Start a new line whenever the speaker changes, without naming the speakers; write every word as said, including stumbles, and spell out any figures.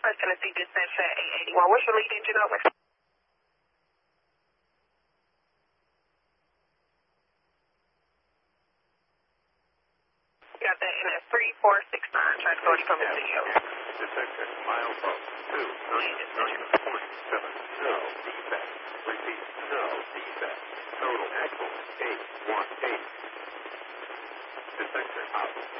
First Tennessee Dispatch at eight eighty-one. What's your lead engine over? Got that in at three four six nine. Transport from the studio.
Detected milepost two nine nine point seven. No defect. Repeat, no defect. Total axle eight one eight. Detector out.